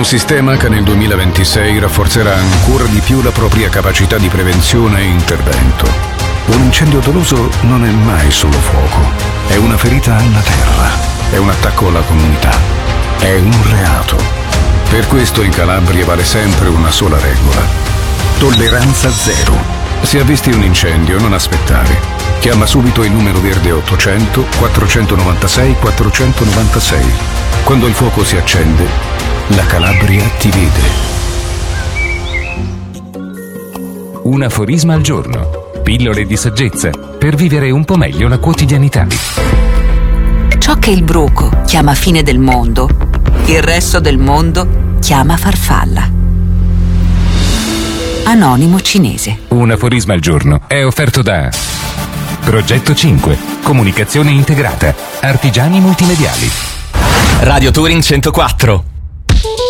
sistema che nel 2026 rafforzerà ancora di più la propria capacità di prevenzione e intervento. Un incendio doloso non è mai solo fuoco, è una ferita alla terra, è un attacco alla comunità, è un reato. Per questo in Calabria vale sempre una sola regola: tolleranza zero. Se avvisti un incendio, non aspettare. Chiama subito il numero verde 800 496 496. Quando il fuoco si accende, la Calabria ti vede. Un aforisma al giorno. Pillole di saggezza per vivere un po' meglio la quotidianità. Ciò che il bruco chiama fine del mondo, il resto del mondo chiama farfalla. Anonimo cinese. Un aforisma al giorno è offerto da Progetto 5, comunicazione integrata, artigiani multimediali. Radio Touring 104.